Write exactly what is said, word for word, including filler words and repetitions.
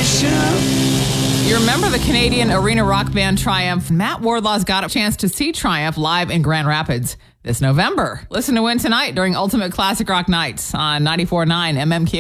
You remember the Canadian arena rock band Triumph? Matt Wardlaw's got a chance to see Triumph live in Grand Rapids this November. Listen to Win tonight during Ultimate Classic Rock Nights on ninety-four point nine M M K.